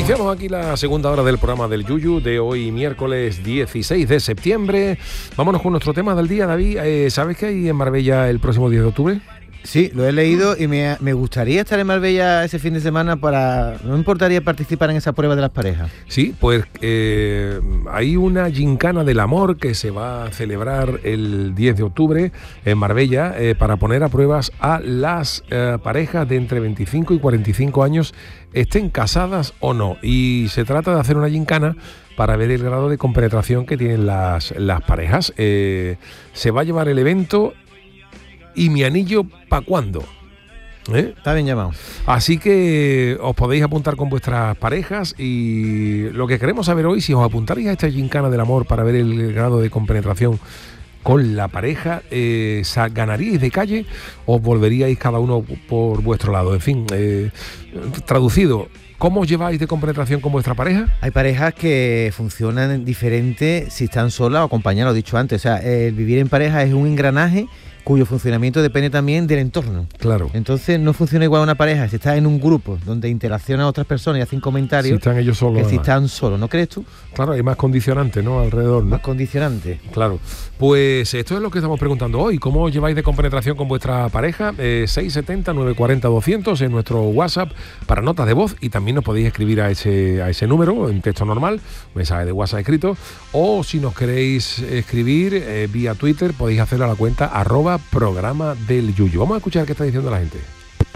Iniciamos aquí la segunda hora del programa del Yuyu de hoy, miércoles 16 de septiembre. Vámonos con nuestro tema del día, David. ¿Sabes que hay en Marbella el próximo 10 de octubre? Sí, lo he leído y me gustaría estar en Marbella ese fin de semana no me importaría participar en esa prueba de las parejas. Sí, pues hay una gincana del amor que se va a celebrar el 10 de octubre en Marbella para poner a pruebas a las parejas de entre 25 y 45 años, estén casadas o no. Y se trata de hacer una gincana para ver el grado de compenetración que tienen las parejas. Se va a llevar el evento ¿Y mi anillo pa' cuándo? Está bien llamado. Así que os podéis apuntar con vuestras parejas y lo que queremos saber hoy, si os apuntaréis a esta gincana del amor para ver el grado de compenetración con la pareja, ¿ganaríais de calle o volveríais cada uno por vuestro lado? En fin, traducido, ¿cómo os lleváis de compenetración con vuestra pareja? Hay parejas que funcionan diferente si están solas o acompañadas, lo he dicho antes. O sea, el vivir en pareja es un engranaje cuyo funcionamiento depende también del entorno. Claro. Entonces no funciona igual una pareja si está en un grupo donde interaccionan otras personas y hacen comentarios, si están ellos solos, que si están solos, ¿no crees tú? Claro, hay más condicionantes, ¿no? Alrededor, ¿no? Más condicionantes. Claro. Pues esto es lo que estamos preguntando hoy. ¿Cómo os lleváis de compenetración con vuestra pareja? 670-940-200 en nuestro WhatsApp para notas de voz, y también nos podéis escribir a ese número en texto normal, mensaje de WhatsApp escrito, o si nos queréis escribir vía Twitter, podéis hacerlo a la cuenta @programa del Yuyu. Vamos a escuchar qué está diciendo la gente.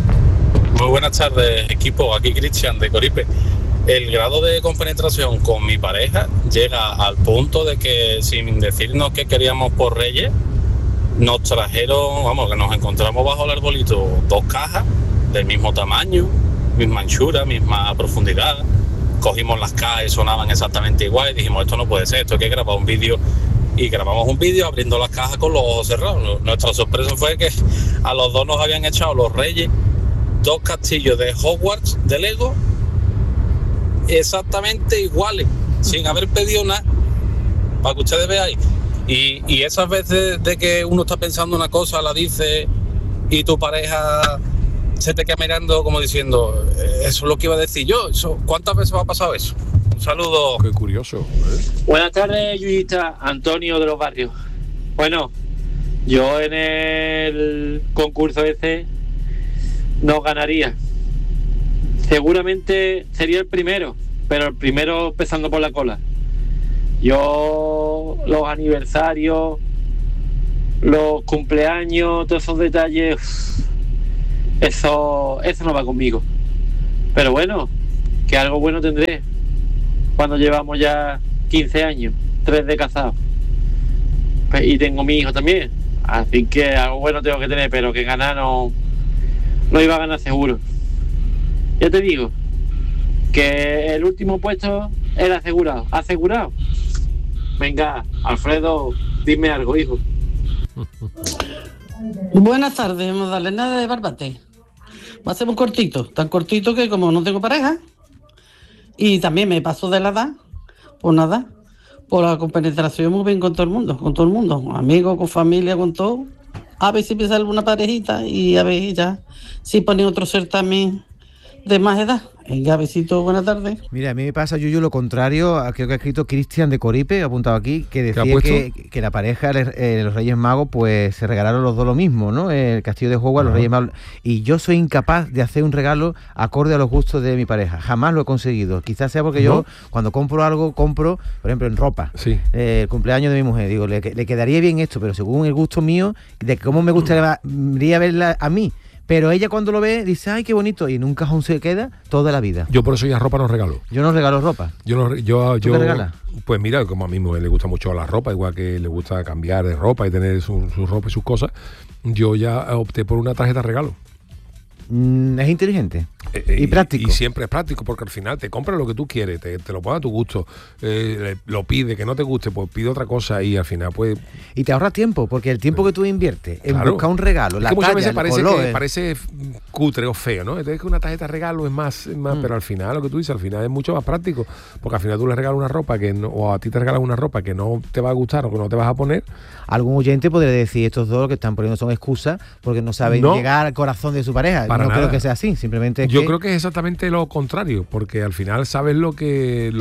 Muy buenas tardes, equipo. Aquí Cristian de Coripe. El grado de compenetración con mi pareja llega al punto de que, sin decirnos que queríamos por Reyes, nos trajeron, que nos encontramos bajo el arbolito 2 cajas del mismo tamaño, misma anchura, misma profundidad. Cogimos las cajas y sonaban exactamente igual y dijimos, esto no puede ser, esto hay que grabar un vídeo. Y grabamos un vídeo abriendo las cajas con los ojos cerrados. Nuestra sorpresa fue que a los dos nos habían echado los Reyes 2 castillos de Hogwarts de Lego exactamente iguales, sin haber pedido nada, para que ustedes veáis. Y esas veces de que uno está pensando una cosa, la dice, y tu pareja se te queda mirando como diciendo, eso es lo que iba a decir yo. ¿Cuántas veces me ha pasado eso? Un saludo. Qué curioso. Buenas tardes, Yuyita. Antonio de los Barrios. Bueno, yo en el concurso ese no ganaría. Seguramente sería el primero, pero el primero empezando por la cola. Yo, los aniversarios, los cumpleaños, todos esos detalles, eso no va conmigo. Pero bueno, que algo bueno tendré cuando llevamos ya 15 años, 3 de casados. Y tengo mi hijo también, así que algo bueno tengo que tener, pero que ganar no iba a ganar seguro. Ya te digo que el último puesto era asegurado. Venga, Alfredo, dime algo, hijo. Buenas tardes, Magdalena de Barbate. Va a ser muy cortito, tan cortito que como no tengo pareja y también me paso de la edad, pues nada, por la compenetración muy bien con todo el mundo, amigos, con familia, con todo. A ver si me sale alguna parejita y a ver ya si pone otro certamen de más edad. Venga, besito, buenas tardes. Mira, a mí me pasa, Yuyu, lo contrario. Creo que ha escrito Cristian de Coripe, he apuntado aquí, que decía que la pareja, los Reyes Magos, pues se regalaron los dos lo mismo, ¿no? El castillo de Hogwarts, los Reyes Magos. Y yo soy incapaz de hacer un regalo acorde a los gustos de mi pareja. Jamás lo he conseguido. Quizás sea porque yo, cuando compro algo, por ejemplo, en ropa. Sí. El cumpleaños de mi mujer, digo, le quedaría bien esto, pero según el gusto mío, de cómo me gustaría verla a mí. Pero ella cuando lo ve dice, ay, qué bonito, y en un cajón se queda toda la vida. Yo por eso ya ropa no regalo. Yo no regalo ropa. ¿Tú qué regalas? Pues mira, como a mi mujer le gusta mucho la ropa, igual que le gusta cambiar de ropa y tener su ropa y sus cosas, yo ya opté por una tarjeta regalo. Es inteligente y práctico. Y siempre es práctico, porque al final te compras lo que tú quieres, te lo pones a tu gusto, lo pide, que no te guste, pues pide otra cosa y al final pues... Y te ahorras tiempo, porque el tiempo que tú inviertes en buscar un regalo, es la que muchas talla, veces parece cutre o feo, ¿no? Entonces que una tarjeta regalo es más pero al final, lo que tú dices, al final es mucho más práctico, porque al final tú le regalas una ropa o a ti te regalas una ropa que no te va a gustar o que no te vas a poner. Algún oyente podría decir, estos dos lo que están poniendo son excusas porque no saben llegar al corazón de su pareja. Para no nada. creo que sea así, simplemente Yo creo que es exactamente lo contrario, porque al final sabes lo que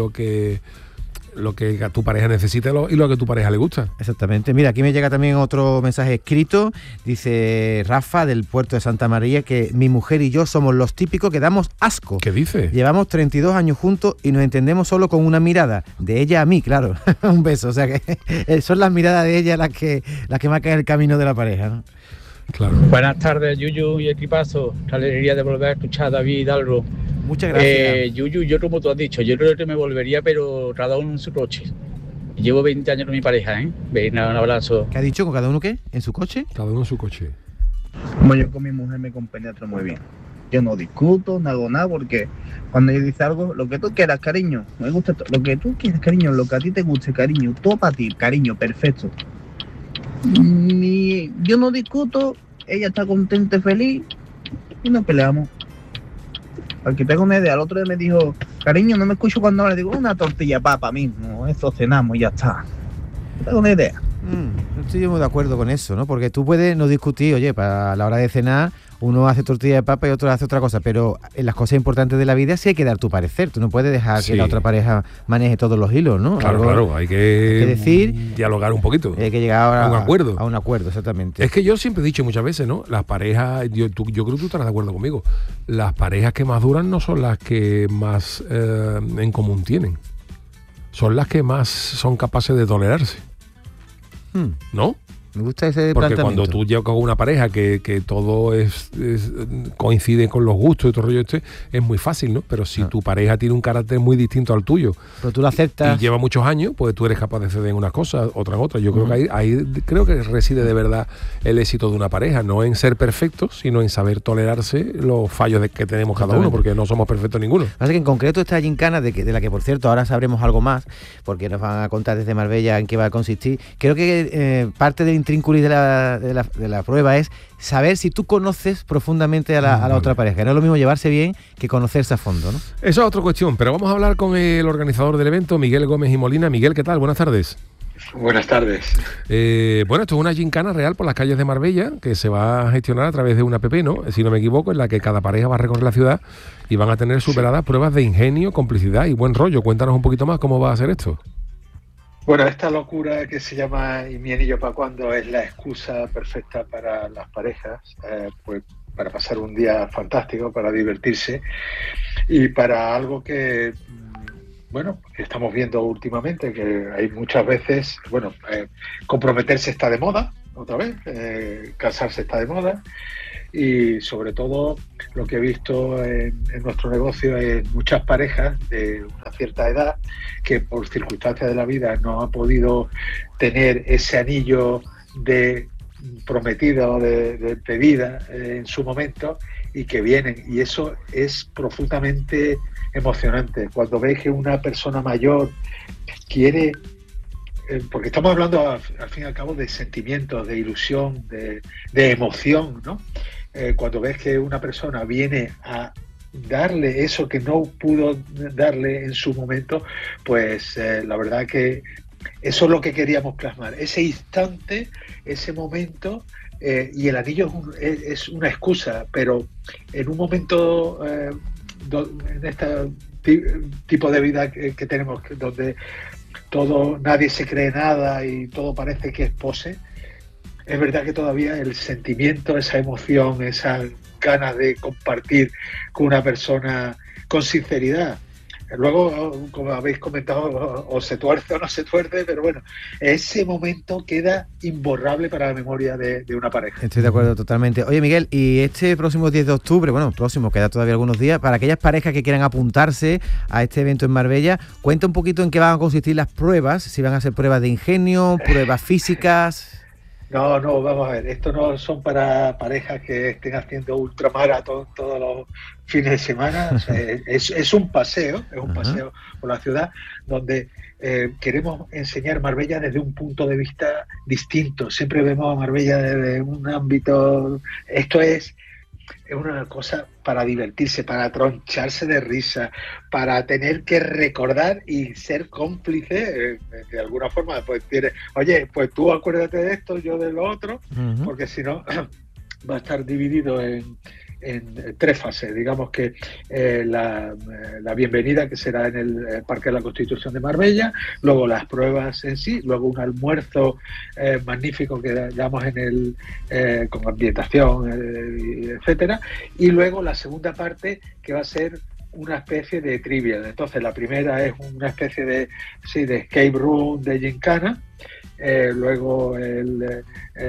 a tu pareja necesita y lo que a tu pareja le gusta. Exactamente. Mira, aquí me llega también otro mensaje escrito. Dice Rafa, del puerto de Santa María, que mi mujer y yo somos los típicos que damos asco. ¿Qué dice? Llevamos 32 años juntos y nos entendemos solo con una mirada. De ella a mí, claro. Un beso. O sea que son las miradas de ella las que marcan el camino de la pareja, ¿no? Claro. Buenas tardes, Yuyu y equipazo. La alegría de volver a escuchar a David Hidalgo. Muchas gracias. Yuyu, yo como tú has dicho, yo creo que me volvería, pero cada uno en su coche. Llevo 20 años con mi pareja, ¿eh? Venga, un abrazo. ¿Qué ha dicho? ¿Con cada uno qué? ¿En su coche? Cada uno en su coche. Como yo con mi mujer me compenetro muy bien. Yo no discuto, no hago nada, porque cuando ella dice algo, lo que tú quieras, cariño, me gusta lo que tú quieras, cariño, lo que a ti te guste, cariño, todo para ti, cariño, perfecto. Yo no discuto, ella está contenta y feliz y nos peleamos. Para que tenga una idea, el otro día me dijo, cariño, no me escucho cuando habla, digo, una tortilla de papa mismo, eso cenamos y ya está. Tengo una idea. No estoy muy de acuerdo con eso, ¿no? Porque tú puedes no discutir, oye, para la hora de cenar uno hace tortilla de papa y otro hace otra cosa, pero en las cosas importantes de la vida sí hay que dar tu parecer. Tú no puedes dejar que la otra pareja maneje todos los hilos, ¿no? Claro, hay que decir, dialogar un poquito. Hay que llegar a un acuerdo. A un acuerdo, exactamente. Es que yo siempre he dicho muchas veces, ¿no? Las parejas, yo creo que tú estarás de acuerdo conmigo, las parejas que más duran no son las que más en común tienen. Son las que más son capaces de tolerarse. ¿No? Me gusta ese porque planteamiento. cuando tú llevas con una pareja que todo coincide con los gustos y todo el rollo es muy fácil, ¿no? Pero si tu pareja tiene un carácter muy distinto al tuyo, pero tú lo aceptas y lleva muchos años, pues tú eres capaz de ceder en unas cosas, otra en otras. Yo creo que ahí creo que reside de verdad el éxito de una pareja, no en ser perfectos, sino en saber tolerarse los fallos que tenemos cada uno, porque no somos perfectos ninguno. Pasa que en concreto esta gincana, de la que por cierto ahora sabremos algo más, porque nos van a contar desde Marbella en qué va a consistir, creo que parte del intrínculo de la prueba es saber si tú conoces profundamente a la otra pareja. No es lo mismo llevarse bien que conocerse a fondo, ¿no? Eso es otra cuestión, pero vamos a hablar con el organizador del evento, Miguel Gómez y Molina. Miguel, ¿qué tal? Buenas tardes. Buenas tardes. Bueno, esto es una gincana real por las calles de Marbella que se va a gestionar a través de una app, ¿no? Si no me equivoco, en la que cada pareja va a recorrer la ciudad y van a tener superadas pruebas de ingenio, complicidad y buen rollo. Cuéntanos un poquito más cómo va a ser esto. Bueno, esta locura que se llama ¿Y mi anillo para cuándo? Es la excusa perfecta para las parejas, pues para pasar un día fantástico, para divertirse y para algo que, bueno, que estamos viendo últimamente, que hay muchas veces, bueno, comprometerse está de moda, otra vez, casarse está de moda. Y sobre todo lo que he visto en nuestro negocio es muchas parejas de una cierta edad que por circunstancias de la vida no han podido tener ese anillo de prometido, de vida en su momento y que vienen. Y eso es profundamente emocionante. Cuando ves que una persona mayor quiere... porque estamos hablando al fin y al cabo de sentimientos, de ilusión, de emoción, ¿no? Cuando ves que una persona viene a darle eso que no pudo darle en su momento, pues la verdad que eso es lo que queríamos plasmar, ese instante, ese momento, y el anillo es una excusa, pero en un momento, en este tipo de vida que tenemos, donde nadie se cree nada y todo parece que es pose, es verdad que todavía el sentimiento, esa emoción, esas ganas de compartir con una persona con sinceridad. Luego, como habéis comentado, o se tuerce o no se tuerce, pero bueno, ese momento queda imborrable para la memoria de una pareja. Estoy de acuerdo totalmente. Oye, Miguel, y este próximo 10 de octubre, queda todavía algunos días, para aquellas parejas que quieran apuntarse a este evento en Marbella, cuenta un poquito en qué van a consistir las pruebas, si van a ser pruebas de ingenio, pruebas físicas... No, vamos a ver, esto no son para parejas que estén haciendo ultramaratón todos los fines de semana, o sea, es un paseo, paseo por la ciudad donde queremos enseñar Marbella desde un punto de vista distinto. Siempre vemos a Marbella desde un ámbito, esto es una cosa para divertirse, para troncharse de risa, para tener que recordar y ser cómplice, de alguna forma, pues tienes, oye, pues tú acuérdate de esto, yo de lo otro, porque si no va a estar dividido en en 3 fases. Digamos que la bienvenida, que será en el Parque de la Constitución de Marbella, luego las pruebas en sí, luego un almuerzo magnífico que damos con ambientación, etcétera, y luego la segunda parte, que va a ser una especie de trivia. Entonces la primera es una especie de escape room, de gincana, luego el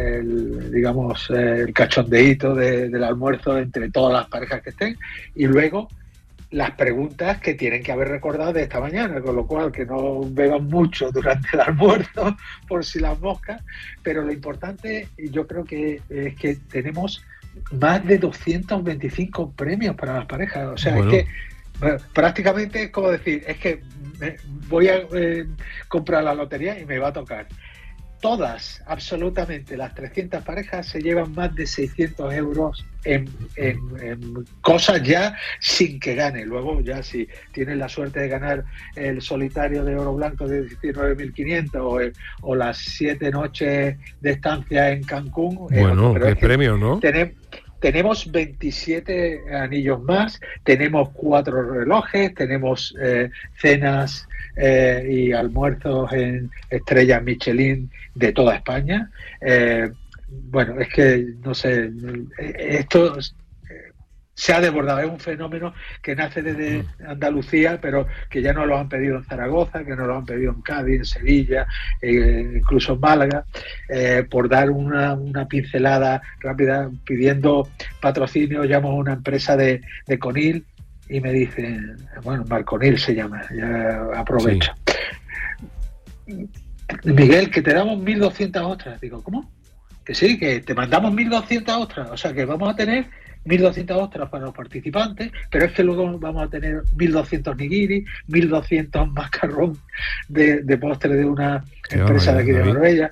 cachondeíto del almuerzo entre todas las parejas que estén, y luego las preguntas que tienen que haber recordado de esta mañana, con lo cual que no beban mucho durante el almuerzo por si las moscas, pero lo importante yo creo que es que tenemos más de 225 premios para las parejas. O sea, bueno, es que prácticamente es como decir, es que voy a comprar la lotería y me va a tocar. Todas, absolutamente, las 300 parejas se llevan más de 600 euros en cosas ya sin que gane. Luego ya si tienen la suerte de ganar el solitario de oro blanco de 19.500 o las 7 noches de estancia en Cancún. Bueno, qué premio, ¿no? Tenemos 27 anillos más, tenemos 4 relojes, tenemos cenas y almuerzos en estrellas Michelin de toda España. Bueno, es que, no sé, esto se ha desbordado, es un fenómeno que nace desde Andalucía, pero que ya nos lo han pedido en Zaragoza, que nos lo han pedido en Cádiz, en Sevilla, incluso en Málaga, por dar una pincelada rápida, pidiendo patrocinio. Llamo a una empresa de Conil y me dicen, bueno, Marconil se llama, ya aprovecho. Sí. Miguel, que te damos 1.200 ostras. Digo, ¿cómo? Que sí, que te mandamos 1.200 ostras, o sea que vamos a tener 1.200 ostras para los participantes, pero es que luego vamos a tener 1.200 nigiri, 1.200 macarrón de postre de una empresa de aquí de Marbella,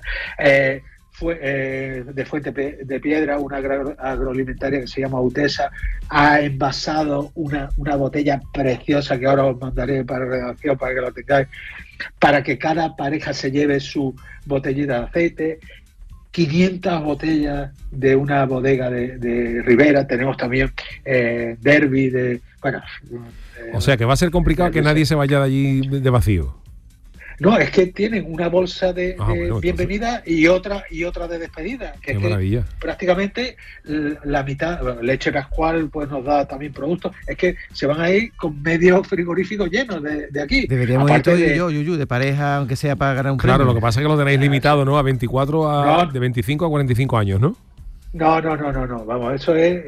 de Fuente de Piedra, una agroalimentaria que se llama Utesa, ha envasado una botella preciosa que ahora os mandaré para redacción para que la tengáis, para que cada pareja se lleve su botellita de aceite. 500 botellas de una bodega de Ribera. Tenemos también Derby o sea que va a ser complicado que nadie se vaya de allí de vacío. No, es que tienen una bolsa de bienvenida y otra de despedida. Qué maravilla. Prácticamente la mitad, Leche Pascual pues nos da también productos. Es que se van a ir con medio frigorífico llenos de aquí. Deberíamos ir todo Yuyu, de pareja, aunque sea para ganar un premio. Claro, lo que pasa es que lo tenéis limitado, ¿no? A 24 de 25 a 45 años, ¿no? No. Vamos, eso es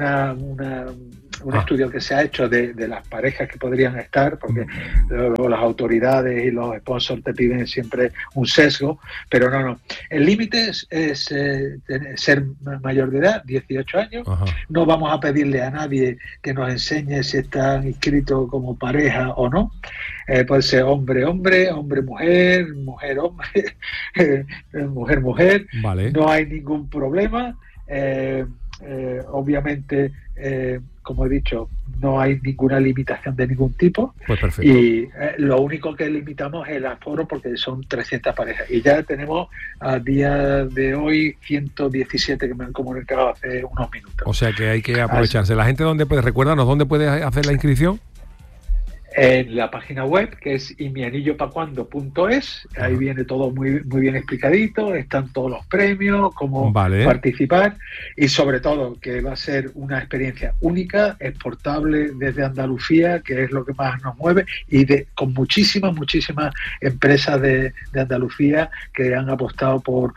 un estudio que se ha hecho de las parejas que podrían estar, porque luego las autoridades y los sponsors te piden siempre un sesgo, pero no. El límite es ser mayor de edad, 18 años. Ajá. No vamos a pedirle a nadie que nos enseñe si están inscritos como pareja o no. Puede ser hombre-hombre, hombre-mujer, mujer-hombre, mujer-mujer. Vale. No hay ningún problema. Obviamente, como he dicho, no hay ninguna limitación de ningún tipo. Pues perfecto. Y lo único que limitamos es el aforo, porque son 300 parejas. Y ya tenemos a día de hoy 117 que me han comunicado hace unos minutos. O sea que hay que aprovecharse. ¿La gente recuérdanos dónde puede hacer la inscripción? En la página web, que es imianillopacuando.es, ahí viene todo muy bien explicadito, están todos los premios, cómo participar, y sobre todo que va a ser una experiencia única, exportable desde Andalucía, que es lo que más nos mueve, y con muchísimas empresas de Andalucía que han apostado por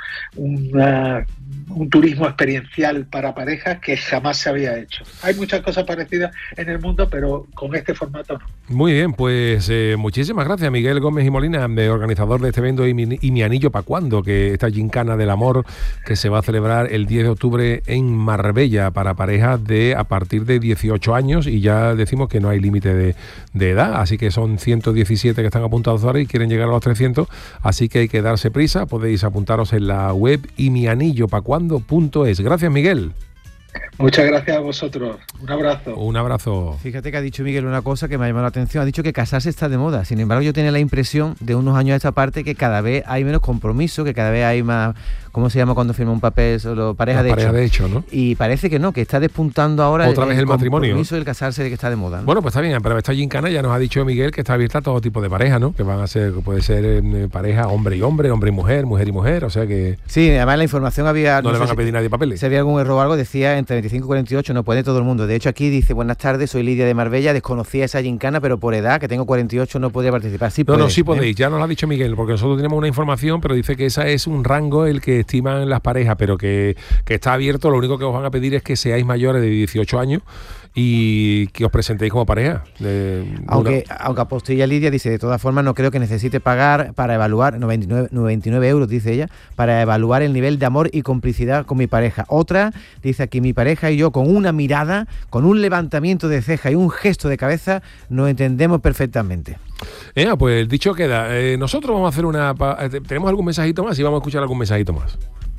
un turismo experiencial para parejas que jamás se había hecho. Hay muchas cosas parecidas en el mundo, pero con este formato no. Muy bien, pues muchísimas gracias, Miguel Gómez y Molina, organizador de este evento y mi anillo pa' cuando, que esta gincana del amor que se va a celebrar el 10 de octubre en Marbella para parejas a partir de 18 años, y ya decimos que no hay límite de edad, así que son 117 que están apuntados ahora y quieren llegar a los 300, así que hay que darse prisa. Podéis apuntaros en la web imianillopacuando.es. Gracias, Miguel. Muchas gracias a vosotros. Un abrazo. Un abrazo. Fíjate que ha dicho Miguel una cosa que me ha llamado la atención. Ha dicho que casarse está de moda. Sin embargo, yo tenía la impresión de unos años a esta parte que cada vez hay menos compromiso, que cada vez hay más ¿cómo se llama cuando firma un papel solo pareja de hecho? Pareja de hecho, ¿no? Y parece que no, que está despuntando ahora otra vez el matrimonio. Compromiso del casarse, de que está de moda, ¿no? Bueno, pues está bien, pero esta gincana ya nos ha dicho Miguel que está abierta a todo tipo de pareja, ¿no? Que van a ser, puede ser pareja hombre y hombre, hombre y mujer, mujer y mujer, o sea que... Sí, además la información había... No le van a pedir nadie papeles. Si había algún error o algo, decía entre 25 y 48, no puede todo el mundo. De hecho, aquí dice, buenas tardes, soy Lidia de Marbella, desconocía esa gincana, pero por edad, que tengo 48, no podría participar. Sí no, sí podéis, ya nos lo ha dicho Miguel, porque nosotros tenemos una información, pero dice que esa es un rango el que estiman las parejas, pero que está abierto. Lo único que os van a pedir es que seáis mayores de 18 años y que os presentéis como pareja. Aunque apostilla Lidia dice, de todas formas no creo que necesite pagar para evaluar, 99 euros dice ella, para evaluar el nivel de amor y complicidad con mi pareja. Otra dice aquí, mi pareja y yo con una mirada, con un levantamiento de ceja y un gesto de cabeza nos entendemos perfectamente. Pues dicho queda, nosotros vamos a hacer ¿tenemos algún mensajito más? Sí, vamos a escuchar algún mensajito más.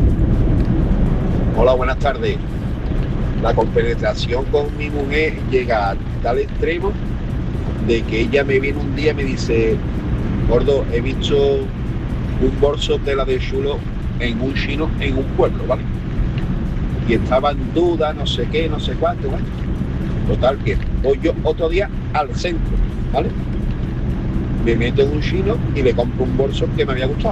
Hola, buenas tardes. La compenetración con mi mujer llega a tal extremo de que ella me viene un día y me dice, gordo, he visto un bolso de la de chulo en un chino en un pueblo, ¿vale? Y estaba en duda, no sé qué, no sé cuánto, ¿vale? Total, que voy yo otro día al centro, ¿vale? Me meto en un chino y le compro un bolso que me había gustado.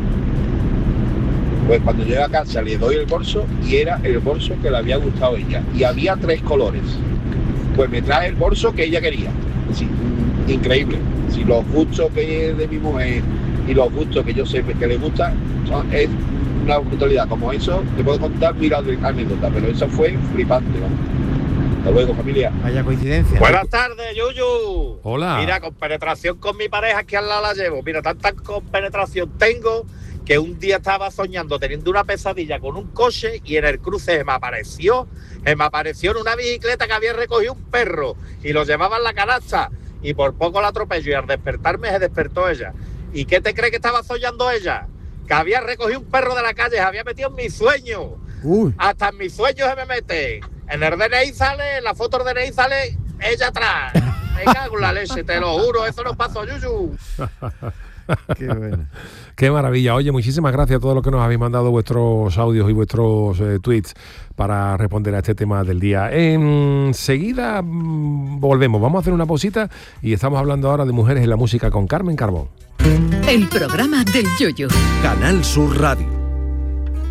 Pues cuando llego a casa le doy el bolso y era el bolso que le había gustado a ella. Y había 3 colores. Pues me trae el bolso que ella quería. Sí, increíble. Si los gustos que es de mi mujer y los gustos que yo sé que le gustan, es una brutalidad. Como eso, te puedo contar mil anécdotas, pero eso fue flipante, ¿no? Hasta luego, familia. Vaya coincidencia. Buenas tardes, Yuyu. Hola. Mira, compenetración con mi pareja que al lado la llevo. Mira, tanta compenetración tengo que un día estaba soñando teniendo una pesadilla con un coche y en el cruce se me apareció en una bicicleta que había recogido un perro y lo llevaba en la canasta y por poco la atropello y al despertarme se despertó ella. ¿Y qué te crees que estaba soñando ella? Que había recogido un perro de la calle, se había metido en mi sueño. Hasta en mis sueños se me mete. En el DNI sale, en la foto del DNI sale ella atrás. Me cago en la leche, te lo juro, eso no pasó, Yuyu. Qué bueno. Qué maravilla. Oye, muchísimas gracias a todos los que nos habéis mandado vuestros audios y vuestros tweets para responder a este tema del día. Enseguida volvemos. Vamos a hacer una pausita y estamos hablando ahora de mujeres en la música con Carmen Carbón. El programa del Yoyo. Canal Sur Radio.